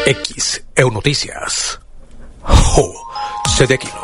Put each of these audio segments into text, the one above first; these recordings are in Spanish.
XEU Noticias. Sedequino.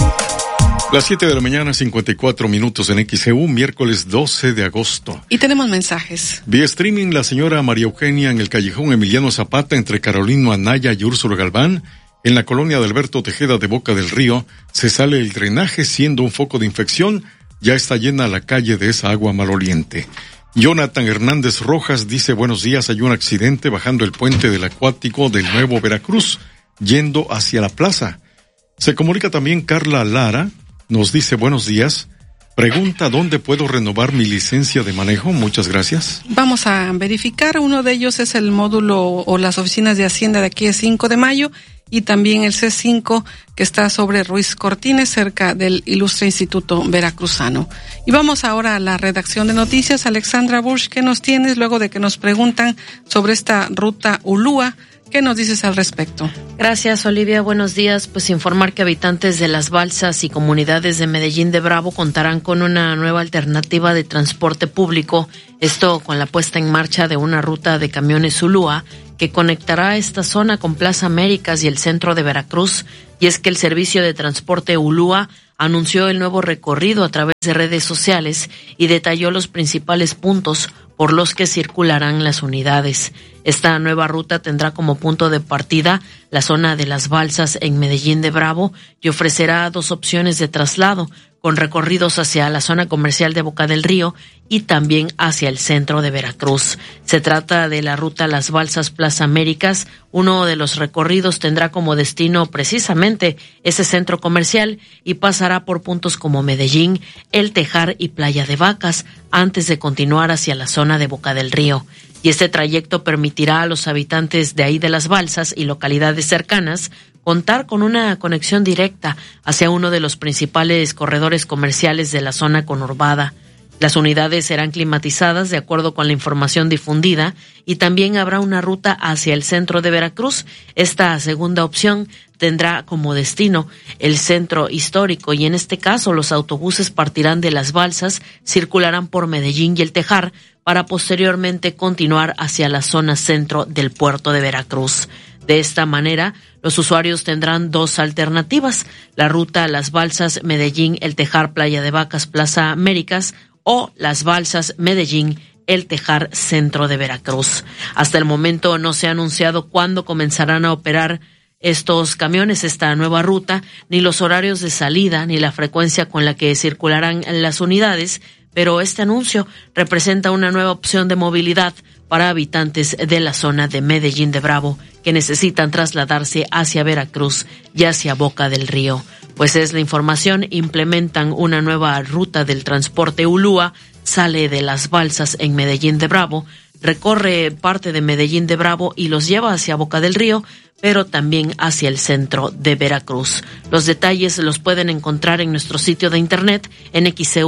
Las 7 de la mañana, 54 minutos en XEU, miércoles 12 de agosto. Y tenemos mensajes. Vía streaming, la señora María Eugenia en el callejón Emiliano Zapata, entre Carolino Anaya y Úrsula Galván, en la colonia de Alberto Tejeda de Boca del Río, se sale el drenaje siendo un foco de infección. Ya está llena la calle de esa agua maloliente. Jonathan Hernández Rojas dice: buenos días, hay un accidente bajando el puente del acuático del Nuevo Veracruz, yendo hacia la plaza. Se comunica también Carla Lara, nos dice: buenos días, pregunta dónde puedo renovar mi licencia de manejo. Muchas gracias. Vamos a verificar, uno de ellos es el módulo o las oficinas de Hacienda de aquí de 5 de mayo y también el C5 que está sobre Ruiz Cortines, cerca del Ilustre Instituto Veracruzano. Y vamos ahora a la redacción de noticias. Alexandra Bush, ¿qué nos tienes luego de que nos preguntan sobre esta ruta Ulúa? ¿Qué nos dices al respecto? Gracias, Olivia. Buenos días. Pues informar que habitantes de Las Balsas y comunidades de Medellín de Bravo contarán con una nueva alternativa de transporte público. Esto con la puesta en marcha de una ruta de camiones Ulúa que conectará esta zona con Plaza Américas y el centro de Veracruz. Y es que el servicio de transporte Ulúa anunció el nuevo recorrido a través de redes sociales y detalló los principales puntos por los que circularán las unidades. Esta nueva ruta tendrá como punto de partida la zona de Las Balsas en Medellín de Bravo y ofrecerá 2 opciones de traslado, con recorridos hacia la zona comercial de Boca del Río y también hacia el centro de Veracruz. Se trata de la ruta Las Balsas Plaza Américas. Uno de los recorridos tendrá como destino precisamente ese centro comercial y pasará por puntos como Medellín, El Tejar y Playa de Vacas, antes de continuar hacia la zona de Boca del Río. Y este trayecto permitirá a los habitantes de ahí de Las Balsas y localidades cercanas contar con una conexión directa hacia uno de los principales corredores comerciales de la zona conurbada. Las unidades serán climatizadas de acuerdo con la información difundida y también habrá una ruta hacia el centro de Veracruz. Esta segunda opción tendrá como destino el centro histórico y en este caso los autobuses partirán de Las Balsas, circularán por Medellín y El Tejar para posteriormente continuar hacia la zona centro del puerto de Veracruz. De esta manera, los usuarios tendrán 2 alternativas: la ruta Las Balsas, Medellín, El Tejar, Playa de Vacas, Plaza Américas, o Las Balsas, Medellín, El Tejar, centro de Veracruz. Hasta el momento no se ha anunciado cuándo comenzarán a operar estos camiones, esta nueva ruta, ni los horarios de salida, ni la frecuencia con la que circularán las unidades, pero este anuncio representa una nueva opción de movilidad para habitantes de la zona de Medellín de Bravo que necesitan trasladarse hacia Veracruz y hacia Boca del Río. Pues es la información, implementan una nueva ruta del transporte Ulúa, sale de Las Balsas en Medellín de Bravo, recorre parte de Medellín de Bravo y los lleva hacia Boca del Río, pero también hacia el centro de Veracruz. Los detalles los pueden encontrar en nuestro sitio de internet en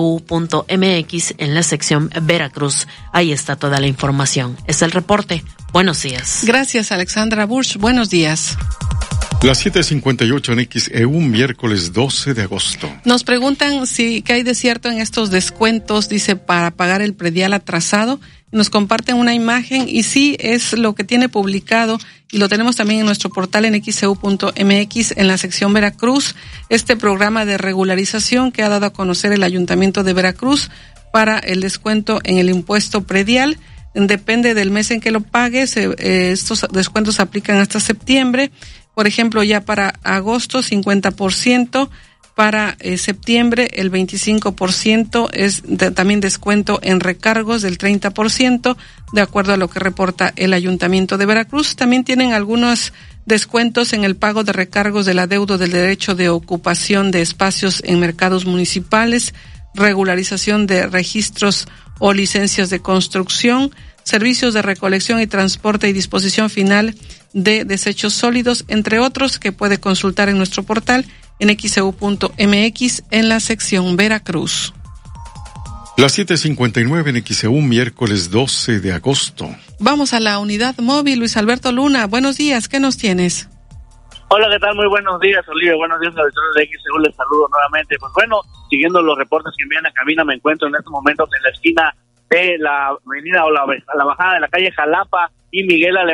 xeu.mx en la sección Veracruz. Ahí está toda la información. Es el reporte. Buenos días. Gracias, Alexandra Bush. Buenos días. Las 7:58 en XEU, miércoles 12 de agosto. Nos preguntan qué hay de cierto en estos descuentos, dice, para pagar el predial atrasado. Nos comparten una imagen y sí, es lo que tiene publicado y lo tenemos también en nuestro portal en xeu.mx en la sección Veracruz, este programa de regularización que ha dado a conocer el Ayuntamiento de Veracruz para el descuento en el impuesto predial. Depende del mes en que lo pagues, estos descuentos se aplican hasta septiembre. Por ejemplo, ya para agosto 50%, para septiembre el 25%, es también descuento en recargos del 30%, de acuerdo a lo que reporta el Ayuntamiento de Veracruz. También tienen algunos descuentos en el pago de recargos del adeudo del derecho de ocupación de espacios en mercados municipales, regularización de registros o licencias de construcción, servicios de recolección y transporte y disposición final de desechos sólidos, entre otros, que puede consultar en nuestro portal en xeu.mx en la sección Veracruz. Las 7:59 en XEU, miércoles 12 de agosto. Vamos a la unidad móvil. Luis Alberto Luna, buenos días, ¿qué nos tienes? Hola, ¿qué tal? Muy buenos días, Olivia. Buenos días, auditores de XEU. Les saludo nuevamente. Pues bueno, siguiendo los reportes que envían a cabina, me encuentro en estos momentos en la esquina de la avenida o la bajada de la calle Jalapa y Miguel Alemán,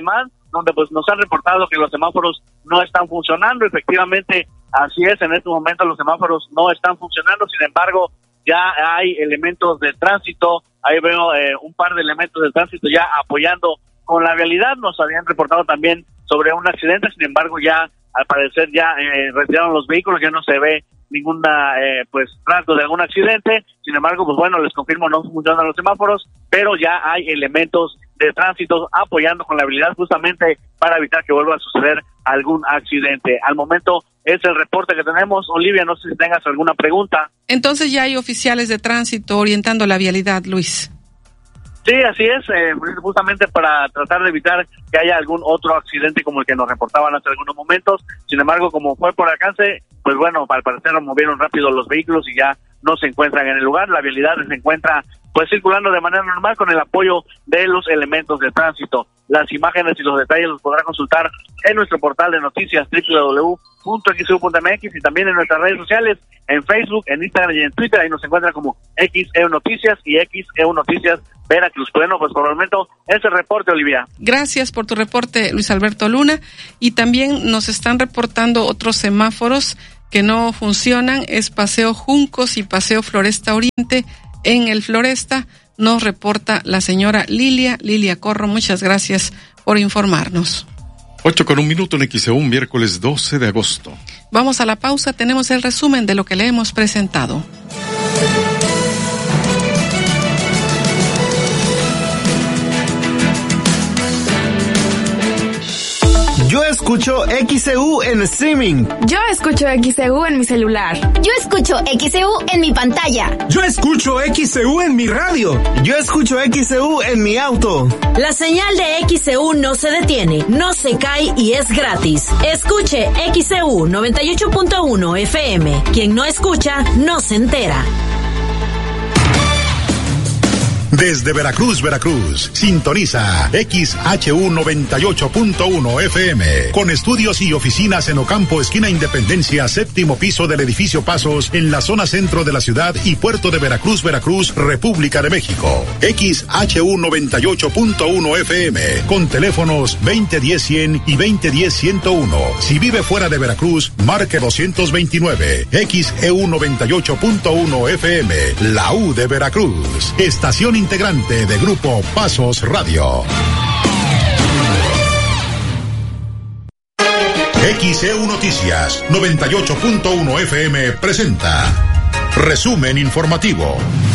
donde pues nos han reportado que los semáforos no están funcionando. Efectivamente, así es, en este momento los semáforos no están funcionando, sin embargo, ya hay elementos de tránsito, ahí veo un par de elementos de tránsito ya apoyando con la vialidad. Nos habían reportado también sobre un accidente, sin embargo ya al parecer ya retiraron los vehículos, ya no se ve ninguna pues rastro de algún accidente. Sin embargo, pues bueno, les confirmo, no funcionan los semáforos, pero ya hay elementos de tránsito apoyando con la habilidad justamente para evitar que vuelva a suceder algún accidente. Al momento es el reporte que tenemos. Olivia, no sé si tengas alguna pregunta. Entonces ya hay oficiales de tránsito orientando la vialidad, Luis. Sí, así es, justamente para tratar de evitar que haya algún otro accidente como el que nos reportaban hace algunos momentos. Sin embargo, como fue por alcance, pues bueno, al parecer movieron rápido los vehículos y ya no se encuentran en el lugar. La vialidad se encuentra pues circulando de manera normal con el apoyo de los elementos de tránsito. Las imágenes y los detalles los podrá consultar en nuestro portal de noticias www.xeu.mx y también en nuestras redes sociales, en Facebook, en Instagram y en Twitter. Ahí nos encuentra como XEU Noticias y XEU Noticias Veracruz. Bueno, pues por el momento ese reporte, Olivia. Gracias por tu reporte, Luis Alberto Luna. Y también nos están reportando otros semáforos que no funcionan, es Paseo Juncos y Paseo Floresta Oriente. En el Floresta nos reporta la señora Lilia Corro. Muchas gracias por informarnos. 8:01 en XEU, miércoles 12 de agosto. Vamos a la pausa, tenemos el resumen de lo que le hemos presentado. Yo escucho XEU en streaming. Yo escucho XEU en mi celular. Yo escucho XEU en mi pantalla. Yo escucho XEU en mi radio. Yo escucho XEU en mi auto. La señal de XEU no se detiene, no se cae y es gratis. Escuche XEU 98.1 FM. Quien no escucha, no se entera. Desde Veracruz, sintoniza XHU 98.1 FM, con estudios y oficinas en Ocampo, esquina Independencia, séptimo piso del edificio Pasos, en la zona centro de la ciudad y puerto de Veracruz, República de México. XHU 98.1 FM, con teléfonos 2010-100 y 2010-101. Si vive fuera de Veracruz, marque 229. XEU 98.1 FM, la U de Veracruz. Estación integrante de Grupo Pasos Radio. XEU Noticias 98.1 FM presenta Resumen Informativo.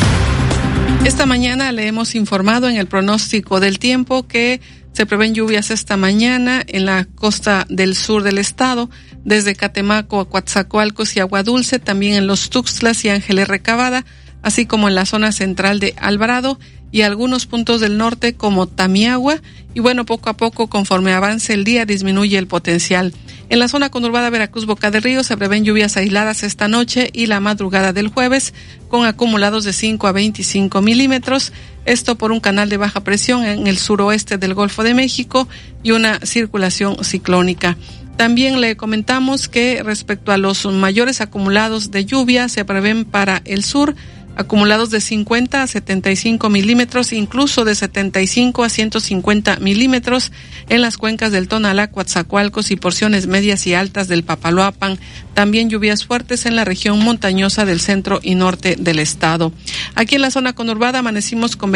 Esta mañana le hemos informado en el pronóstico del tiempo que se prevén lluvias esta mañana en la costa del sur del estado, desde Catemaco a Coatzacoalcos y Agua Dulce, también en los Tuxtlas y Ángeles Recabada, así como en la zona central de Alvarado y algunos puntos del norte como Tamiagua. Y bueno, poco a poco, conforme avance el día, disminuye el potencial. En la zona conurbada Veracruz Boca del Río se prevén lluvias aisladas esta noche y la madrugada del jueves, con acumulados de 5 a 25 milímetros. Esto por un canal de baja presión en el suroeste del Golfo de México y una circulación ciclónica. También le comentamos que respecto a los mayores acumulados de lluvia, se prevén para el sur acumulados de 50 a 75 milímetros, incluso de 75 a 150 milímetros en las cuencas del Tonalá, Coatzacoalcos y porciones medias y altas del Papaloapan. También lluvias fuertes en la región montañosa del centro y norte del estado. Aquí en la zona conurbada amanecimos con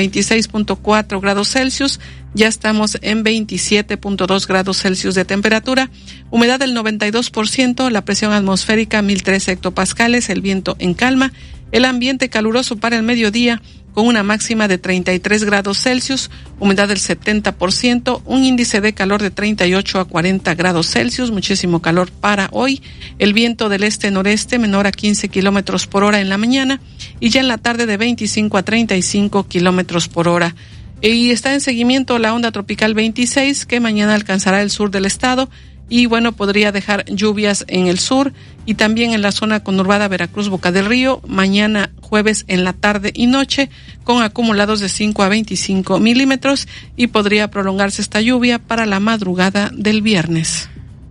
26.4 grados Celsius, ya estamos en 27.2 grados Celsius de temperatura, humedad del 92%, la presión atmosférica 1013 hectopascales, el viento en calma, el ambiente caluroso para el mediodía con una máxima de 33 grados Celsius, humedad del 70%, un índice de calor de 38 a 40 grados Celsius, muchísimo calor para hoy, el viento del este-noreste menor a 15 kilómetros por hora en la mañana y ya en la tarde de 25 a 35 kilómetros por hora. Y está en seguimiento la onda tropical 26 que mañana alcanzará el sur del estado y bueno, podría dejar lluvias en el sur y también en la zona conurbada Veracruz Boca del Río mañana jueves en la tarde y noche con acumulados de 5 a 25 milímetros y podría prolongarse esta lluvia para la madrugada del viernes.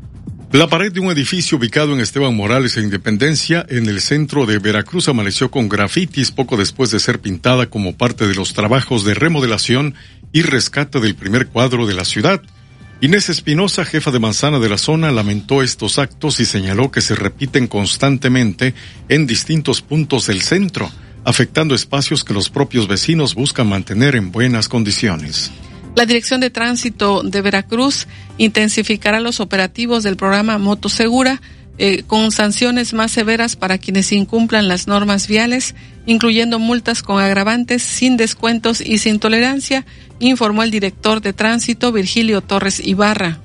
La pared de un edificio ubicado en Esteban Morales e Independencia, en el centro de Veracruz, amaneció con grafitis poco después de ser pintada como parte de los trabajos de remodelación y rescate del primer cuadro de la ciudad. Inés Espinosa, jefa de manzana de la zona, lamentó estos actos y señaló que se repiten constantemente en distintos puntos del centro, afectando espacios que los propios vecinos buscan mantener en buenas condiciones. La Dirección de Tránsito de Veracruz intensificará los operativos del programa Motosegura con sanciones más severas para quienes incumplan las normas viales, incluyendo multas con agravantes, sin descuentos y sin tolerancia, informó el director de Tránsito, Virgilio Torres Ibarra.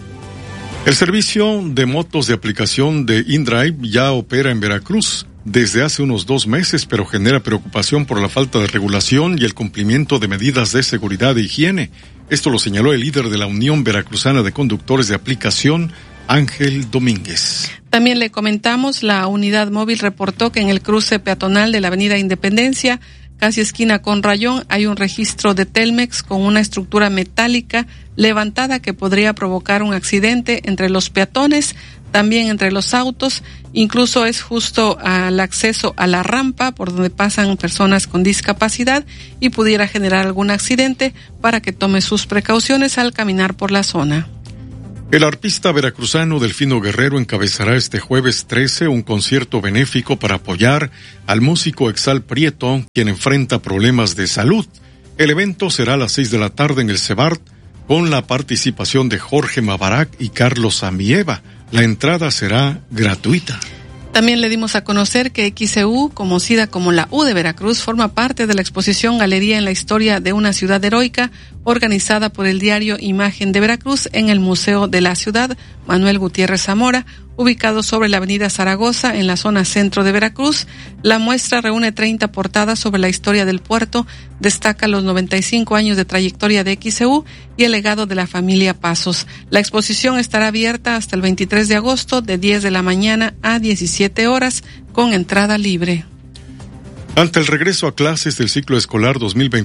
El servicio de motos de aplicación de InDrive ya opera en Veracruz desde hace unos 2 meses, pero genera preocupación por la falta de regulación y el cumplimiento de medidas de seguridad e higiene. Esto lo señaló el líder de la Unión Veracruzana de Conductores de Aplicación, Ángel Domínguez. También le comentamos, la unidad móvil reportó que en el cruce peatonal de la avenida Independencia, casi esquina con Rayón, hay un registro de Telmex con una estructura metálica levantada que podría provocar un accidente entre los peatones, también entre los autos, incluso es justo al acceso a la rampa por donde pasan personas con discapacidad y pudiera generar algún accidente, para que tome sus precauciones al caminar por la zona. El arpista veracruzano Delfino Guerrero encabezará este jueves 13 un concierto benéfico para apoyar al músico Exal Prieto, quien enfrenta problemas de salud. El evento será a las 6 de la tarde en el Cebart, con la participación de Jorge Mabarac y Carlos Amieva. La entrada será gratuita. También le dimos a conocer que XCU, conocida como la U de Veracruz, forma parte de la exposición Galería en la Historia de una Ciudad Heroica, organizada por el diario Imagen de Veracruz en el Museo de la Ciudad Manuel Gutiérrez Zamora, ubicado sobre la avenida Zaragoza, en la zona centro de Veracruz. La muestra reúne 30 portadas sobre la historia del puerto, destaca los 95 años de trayectoria de XCU y el legado de la familia Pasos. La exposición estará abierta hasta el 23 de agosto, de 10 de la mañana a 17 horas, con entrada libre. Ante el regreso a clases del ciclo escolar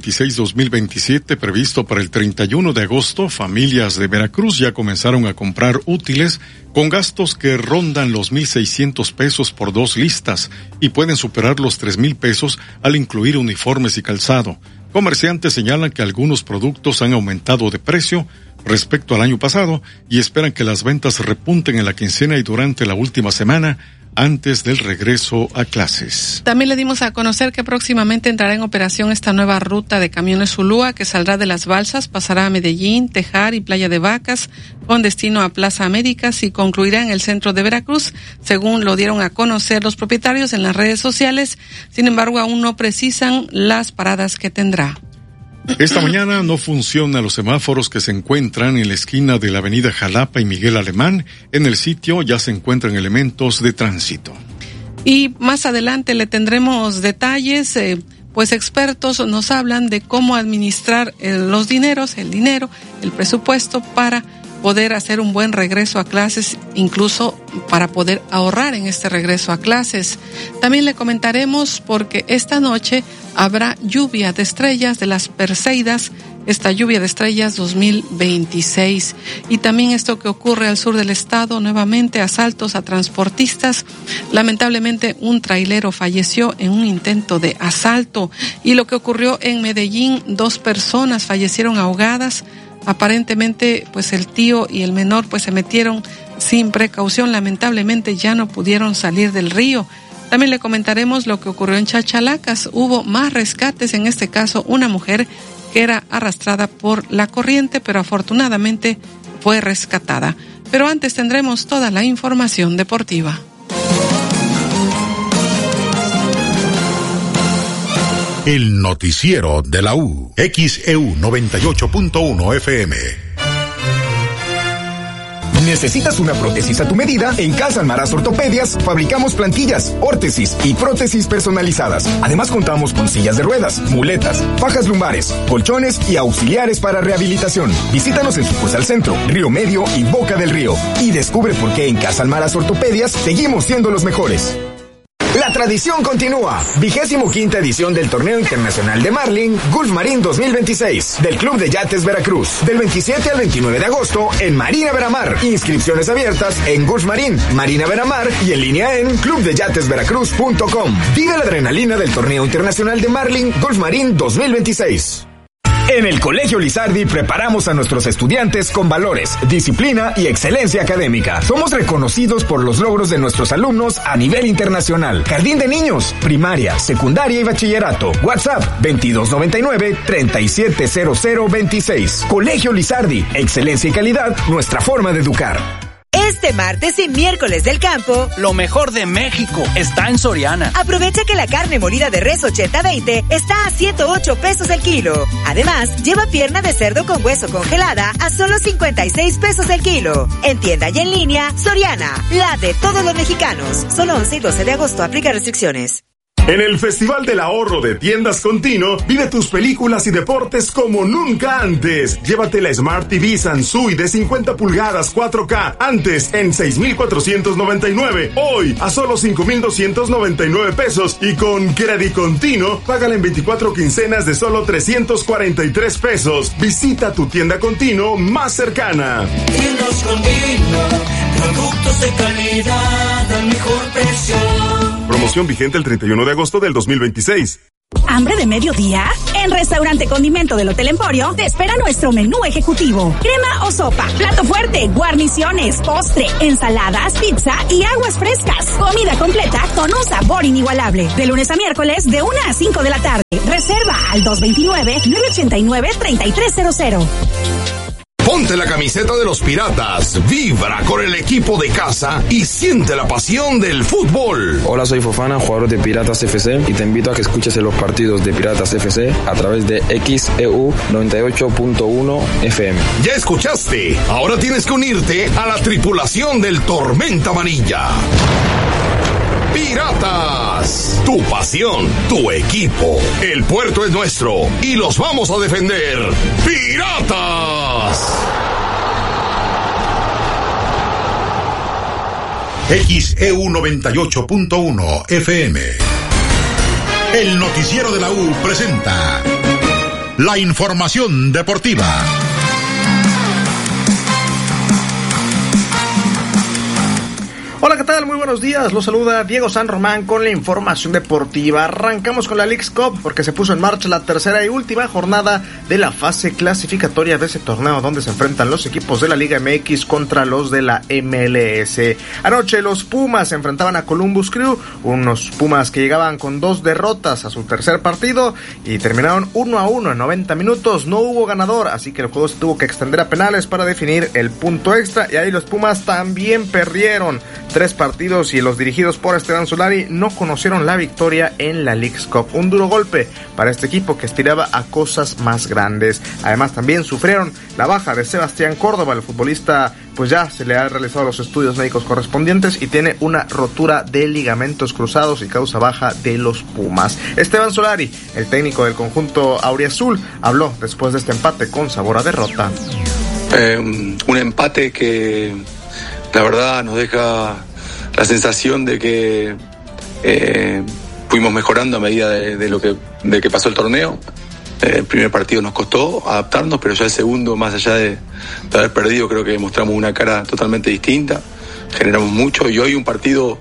2026-2027 previsto para el 31 de agosto, familias de Veracruz ya comenzaron a comprar útiles con gastos que rondan los 1,600 pesos por 2 listas y pueden superar los 3,000 pesos al incluir uniformes y calzado. Comerciantes señalan que algunos productos han aumentado de precio respecto al año pasado y esperan que las ventas repunten en la quincena y durante la última semana antes del regreso a clases. También le dimos a conocer que próximamente entrará en operación esta nueva ruta de camiones Zulúa, que saldrá de Las Balsas, pasará a Medellín, Tejar y Playa de Vacas, con destino a Plaza Américas, y concluirá en el centro de Veracruz, según lo dieron a conocer los propietarios en las redes sociales. Sin embargo, aún no precisan las paradas que tendrá. Esta mañana no funcionan los semáforos que se encuentran en la esquina de la avenida Jalapa y Miguel Alemán. En el sitio ya se encuentran elementos de tránsito. Y más adelante le tendremos detalles, pues expertos nos hablan de cómo administrar el dinero, el presupuesto para poder hacer un buen regreso a clases, incluso para poder ahorrar en este regreso a clases. También le comentaremos porque esta noche habrá lluvia de estrellas de las Perseidas, esta lluvia de estrellas 2026. Y también esto que ocurre al sur del estado, nuevamente asaltos a transportistas. Lamentablemente un trailero falleció en un intento de asalto. Y lo que ocurrió en Medellín, 2 personas fallecieron ahogadas. Aparentemente, pues el tío y el menor pues se metieron sin precaución. Lamentablemente ya no pudieron salir del río. También le comentaremos lo que ocurrió en Chachalacas. Hubo más rescates, en este caso una mujer que era arrastrada por la corriente, pero afortunadamente fue rescatada. Pero antes tendremos toda la información deportiva. El noticiero de la U. XEU 98.1 FM. ¿Necesitas una prótesis a tu medida? En Casa Almaraz Ortopedias fabricamos plantillas, órtesis y prótesis personalizadas. Además contamos con sillas de ruedas, muletas, fajas lumbares, colchones y auxiliares para rehabilitación. Visítanos en sucursal Centro, Río Medio y Boca del Río y descubre por qué en Casa Almaraz Ortopedias seguimos siendo los mejores. La tradición continúa. 25ª edición del Torneo Internacional de Marlin Gulf Marine 2026 del Club de Yates Veracruz. Del 27 al 29 de agosto en Marina Veramar. Inscripciones abiertas en Gulf Marine, Marina Veramar y en línea en clubdeyatesveracruz.com. Vive la adrenalina del Torneo Internacional de Marlin Gulf Marine 2026. En el Colegio Lizardi preparamos a nuestros estudiantes con valores, disciplina y excelencia académica. Somos reconocidos por los logros de nuestros alumnos a nivel internacional. Jardín de niños, primaria, secundaria y bachillerato. WhatsApp 2299-370026. Colegio Lizardi, excelencia y calidad, nuestra forma de educar. Este martes y miércoles del campo, lo mejor de México está en Soriana. Aprovecha que la carne molida de res 80-20 está a 108 pesos el kilo. Además, lleva pierna de cerdo con hueso congelada a solo 56 pesos el kilo. En tienda y en línea, Soriana, la de todos los mexicanos. Solo 11 y 12 de agosto, aplica restricciones. En el Festival del Ahorro de Tiendas Continuo, vive tus películas y deportes como nunca antes. Llévate la Smart TV Sansui de 50 pulgadas 4K, antes en 6,499. Hoy a solo 5,299 pesos. Y con Credit Continuo, págala en 24 quincenas de solo 343 pesos. Visita tu tienda Continuo más cercana. Tiendas Continuo, productos de calidad al mejor precio. Promoción vigente el 31 de agosto del 2026. ¿Hambre de mediodía? En Restaurante Condimento del Hotel Emporio te espera nuestro menú ejecutivo. Crema o sopa, plato fuerte, guarniciones, postre, ensaladas, pizza y aguas frescas. Comida completa con un sabor inigualable. De lunes a miércoles de 1 a 5 de la tarde. Reserva al 229-989-3300. Ponte la camiseta de los Piratas, vibra con el equipo de casa y siente la pasión del fútbol. Hola, soy Fofana, jugador de Piratas FC, y te invito a que escuches los partidos de Piratas FC a través de XEU 98.1 FM. Ya escuchaste, ahora tienes que unirte a la tripulación del Tormenta Amarilla. Piratas, tu pasión, tu equipo. El puerto es nuestro y los vamos a defender. ¡Piratas! XEU 98.1 FM. El noticiero de la U presenta la información deportiva. Hola, ¿qué tal? Muy buenos días. Los saluda Diego San Román con la información deportiva. Arrancamos con la Leagues Cup porque se puso en marcha la tercera y última jornada de la fase clasificatoria de ese torneo donde se enfrentan los equipos de la Liga MX contra los de la MLS. Anoche los Pumas se enfrentaban a Columbus Crew, unos Pumas que llegaban con 2 derrotas a su tercer partido y terminaron 1-1 en 90 minutos. No hubo ganador, así que el juego se tuvo que extender a penales para definir el punto extra y ahí los Pumas también perdieron 3 partidos y los dirigidos por Esteban Solari no conocieron la victoria en la Leagues Cup. Un duro golpe para este equipo que aspiraba a cosas más grandes. Además también sufrieron la baja de Sebastián Córdoba. El futbolista pues ya se le han realizado los estudios médicos correspondientes y tiene una rotura de ligamentos cruzados y causa baja de los Pumas. Esteban Solari, el técnico del conjunto auriazul, habló después de este empate con sabor a derrota. Un empate que la verdad nos deja la sensación de que fuimos mejorando a medida de que pasó el torneo. El primer partido nos costó adaptarnos, pero ya el segundo, más allá de haber perdido, creo que mostramos una cara totalmente distinta, generamos mucho y hoy un partido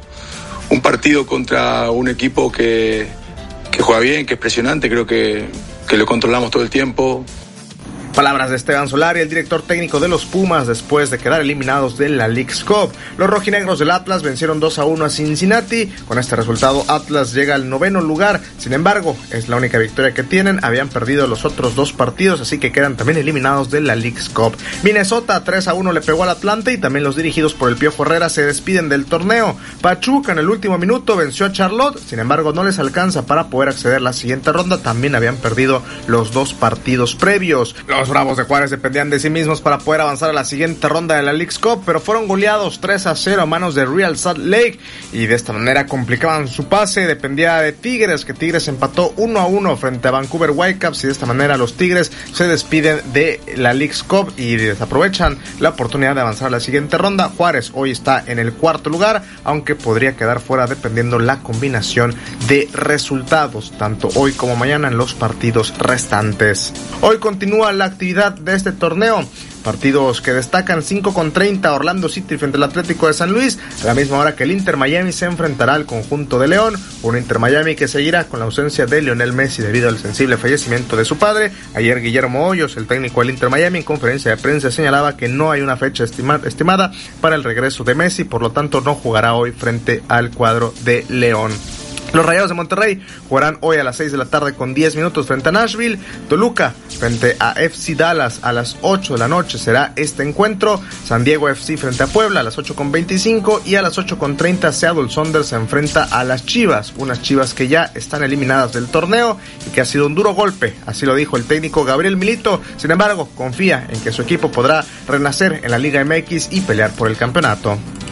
contra un equipo que juega bien, que es presionante, creo que lo controlamos todo el tiempo. Palabras de Esteban Solari, el director técnico de los Pumas, después de quedar eliminados de la Leagues Cup. Los rojinegros del Atlas vencieron 2-1 a Cincinnati. Con este resultado, Atlas llega al 9º lugar. Sin embargo, es la única victoria que tienen. Habían perdido los otros 2 partidos, así que quedan también eliminados de la Leagues Cup. Minnesota 3-1 le pegó al Atlante y también los dirigidos por el Piojo Herrera se despiden del torneo. Pachuca en el último minuto venció a Charlotte. Sin embargo, no les alcanza para poder acceder a la siguiente ronda. También habían perdido los 2 partidos previos. Los Bravos de Juárez dependían de sí mismos para poder avanzar a la siguiente ronda de la Leagues Cup, pero fueron goleados 3-0 a manos de Real Salt Lake y de esta manera complicaban su pase. Dependía de Tigres, que Tigres empató 1-1 frente a Vancouver Whitecaps y de esta manera los Tigres se despiden de la Leagues Cup y desaprovechan la oportunidad de avanzar a la siguiente ronda. Juárez hoy está en el 4º lugar, aunque podría quedar fuera dependiendo la combinación de resultados, tanto hoy como mañana en los partidos restantes. Hoy continúa la actividad de este torneo. partidos que destacan: 5:30 Orlando City frente al Atlético de San Luis, a la misma hora que el Inter Miami se enfrentará al conjunto de León, un Inter Miami que seguirá con la ausencia de Lionel Messi debido al sensible fallecimiento de su padre. Ayer Guillermo Hoyos, el técnico del Inter Miami, en conferencia de prensa señalaba que no hay una fecha estimada para el regreso de Messi, por lo tanto no jugará hoy frente al cuadro de León. Los Rayados de Monterrey jugarán hoy a las 6 de la tarde con 10 minutos frente a Nashville. Toluca frente a FC Dallas a las 8 de la noche será este encuentro. San Diego FC frente a Puebla a las 8:25 y a las 8:30 Seattle Sounders se enfrenta a las Chivas, unas Chivas que ya están eliminadas del torneo y que ha sido un duro golpe, así lo dijo el técnico Gabriel Milito. Sin embargo, confía en que su equipo podrá renacer en la Liga MX y pelear por el campeonato.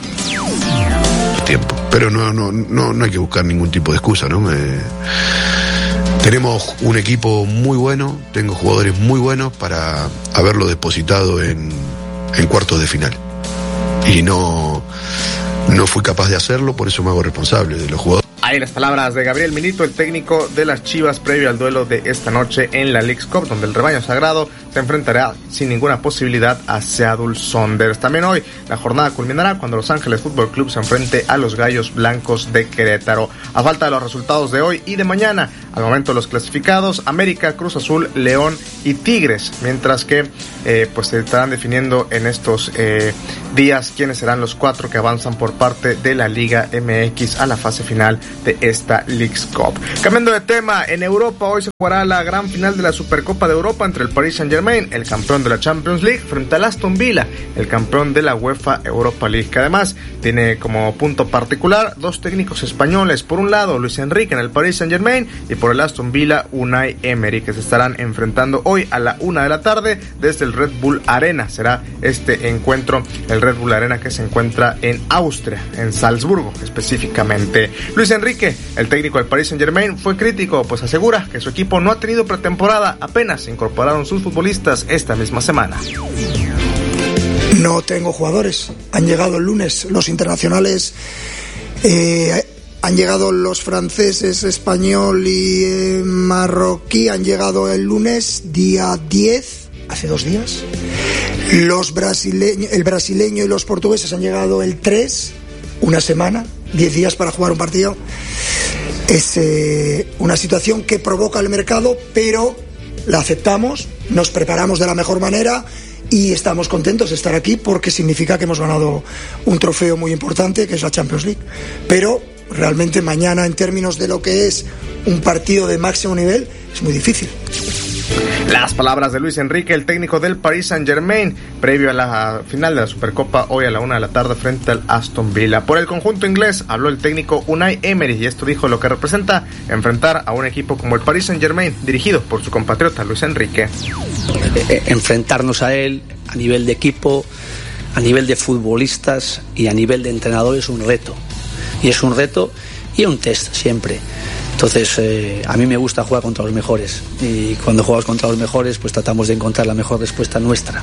Tiempo, pero no hay que buscar ningún tipo de excusa, ¿no? Tenemos un equipo muy bueno, tengo jugadores muy buenos para haberlo depositado en cuartos de final y no fui capaz de hacerlo, por eso me hago responsable de los jugadores. Ahí las palabras de Gabriel Milito, el técnico de las Chivas, previo al duelo de esta noche en la Leagues Cup, donde el rebaño sagrado se enfrentará sin ninguna posibilidad a Seattle Sounders. También hoy la jornada culminará cuando Los Ángeles Fútbol Club se enfrente a los Gallos Blancos de Querétaro. A falta de los resultados de hoy y de mañana, al momento los clasificados: América, Cruz Azul, León y Tigres, mientras que pues se estarán definiendo en estos días quiénes serán los 4 que avanzan por parte de la Liga MX a la fase final de esta Leagues Cup. Cambiando de tema, en Europa hoy se jugará la gran final de la Supercopa de Europa entre el Paris Saint-Germain, el campeón de la Champions League, frente al Aston Villa, el campeón de la UEFA Europa League, que además tiene como punto particular 2 técnicos españoles: por un lado Luis Enrique en el Paris Saint-Germain y por el Aston Villa Unai Emery, que se estarán enfrentando hoy a la 1 de la tarde desde el Red Bull Arena. Será este encuentro, el Red Bull Arena, que se encuentra en Austria, en Salzburgo específicamente. Luis Enrique, el técnico del Paris Saint-Germain, fue crítico, pues asegura que su equipo no ha tenido pretemporada, apenas se incorporaron sus futbolistas esta misma semana. No tengo jugadores, han llegado el lunes los internacionales, han llegado los franceses, español y marroquí, han llegado el lunes, día 10, hace 2 días. El brasileño y los portugueses han llegado el 3, una semana, 10 días para jugar un partido. Es una situación que provoca el mercado, pero la aceptamos, nos preparamos de la mejor manera y estamos contentos de estar aquí porque significa que hemos ganado un trofeo muy importante, que es la Champions League. Pero realmente mañana, en términos de lo que es un partido de máximo nivel, es muy difícil. Las palabras de Luis Enrique, el técnico del Paris Saint-Germain, previo a la final de la Supercopa hoy a la 1 de la tarde frente al Aston Villa. Por el conjunto inglés habló el técnico Unai Emery y esto dijo lo que representa enfrentar a un equipo como el Paris Saint-Germain, dirigido por su compatriota Luis Enrique. Enfrentarnos a él a nivel de equipo, a nivel de futbolistas y a nivel de entrenador es un reto. Y es un reto y un test siempre. Entonces, a mí me gusta jugar contra los mejores y cuando jugamos contra los mejores, pues tratamos de encontrar la mejor respuesta nuestra.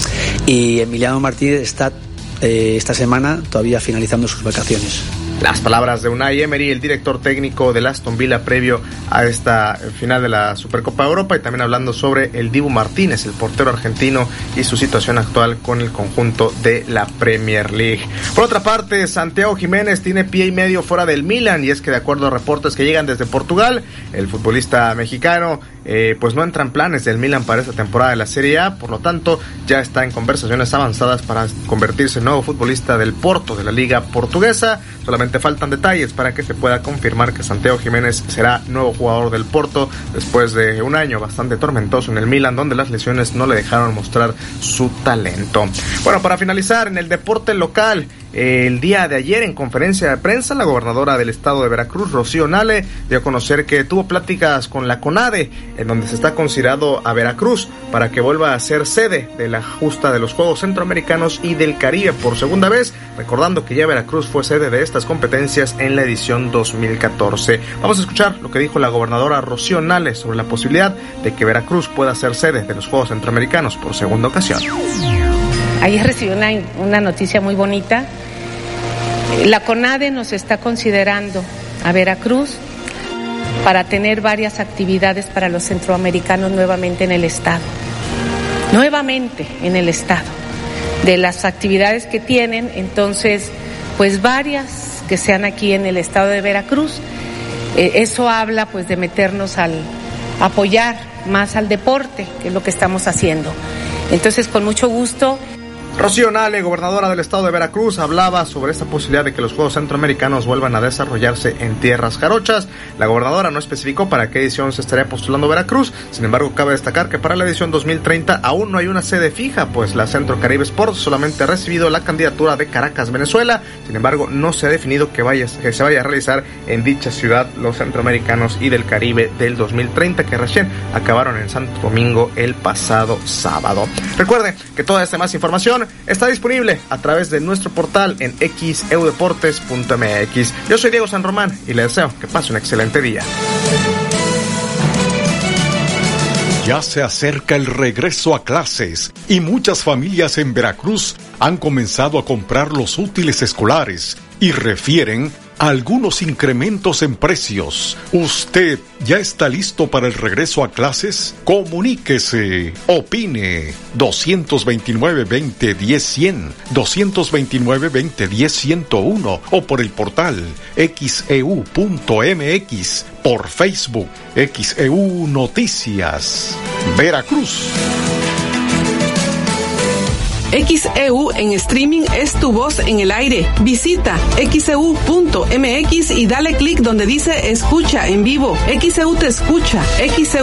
Y Emiliano Martínez está esta semana todavía finalizando sus vacaciones. Las palabras de Unai Emery, el director técnico del Aston Villa, previo a esta final de la Supercopa de Europa, y también hablando sobre el Dibu Martínez, el portero argentino, y su situación actual con el conjunto de la Premier League. Por otra parte, Santiago Jiménez tiene pie y medio fuera del Milan, y es que de acuerdo a reportes que llegan desde Portugal, el futbolista mexicano pues no entra en planes del Milan para esta temporada de la Serie A, por lo tanto ya está en conversaciones avanzadas para convertirse en nuevo futbolista del Porto de la Liga Portuguesa. Solamente faltan detalles para que se pueda confirmar que Santiago Jiménez será nuevo jugador del Porto después de un año bastante tormentoso en el Milan, donde las lesiones no le dejaron mostrar su talento. Bueno, para finalizar, en el deporte local, el día de ayer, en conferencia de prensa, la gobernadora del estado de Veracruz, Rocío Nale, dio a conocer que tuvo pláticas con la CONADE, en donde se está considerando a Veracruz para que vuelva a ser sede de la justa de los Juegos Centroamericanos y del Caribe por segunda vez, recordando que ya Veracruz fue sede de estas competencias en la edición 2014. Vamos a escuchar lo que dijo la gobernadora Rocío Nale sobre la posibilidad de que Veracruz pueda ser sede de los Juegos Centroamericanos por segunda ocasión. Ayer recibí una noticia muy bonita. La CONADE nos está considerando a Veracruz para tener varias actividades para los centroamericanos nuevamente en el estado. nuevamente en el estado, de las actividades que tienen, entonces, pues varias que sean aquí en el estado de Veracruz. Eso habla pues de meternos al apoyar más al deporte, que es lo que estamos haciendo. Entonces, con mucho gusto. Rocío Nale, gobernadora del estado de Veracruz, hablaba sobre esta posibilidad de que los Juegos Centroamericanos vuelvan a desarrollarse en tierras jarochas. La gobernadora no especificó para qué edición se estaría postulando Veracruz. Sin embargo, cabe destacar que para la edición 2030 aún no hay una sede fija, pues la Centro Caribe Sports solamente ha recibido la candidatura de Caracas, Venezuela. Sin embargo, no se ha definido que se vaya a realizar en dicha ciudad los Centroamericanos y del Caribe del 2030, que recién acabaron en Santo Domingo el pasado sábado. Recuerden que toda esta más información está disponible a través de nuestro portal en xeudeportes.mx. Yo soy Diego San Román y le deseo que pase un excelente día. Ya se acerca el regreso a clases y muchas familias en Veracruz han comenzado a comprar los útiles escolares y refieren a algunos incrementos en precios. ¿Usted ya está listo para el regreso a clases? Comuníquese, opine. 229-2010-100, 229-2010-101 o por el portal xeu.mx, por Facebook, XEU Noticias. Veracruz. XEU en streaming es tu voz en el aire. Visita xeu.mx y dale clic donde dice escucha en vivo. XEU te escucha. XEU